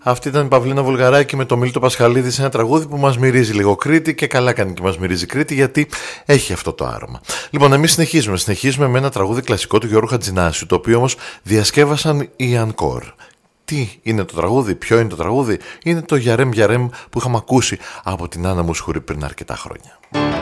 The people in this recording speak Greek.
Αυτή ήταν η Παυλίνα Βουλγαράκη με το Μίλτο Πασχαλίδη σε ένα τραγούδι που μας μυρίζει λίγο Κρήτη, και καλά κάνει και μας μυρίζει Κρήτη, γιατί έχει αυτό το άρωμα. Λοιπόν, εμείς συνεχίζουμε με ένα τραγούδι κλασικό του Γιώργου Χατζηνάσιου, το οποίο όμως διασκεύασαν οι Ανκόρ. Τι είναι το τραγούδι, ποιο είναι το τραγούδι? Είναι το Γιαρέμ Γιαρέμ που είχαμε ακούσει από την Άννα Μουσχουρή πριν αρκετά χρόνια.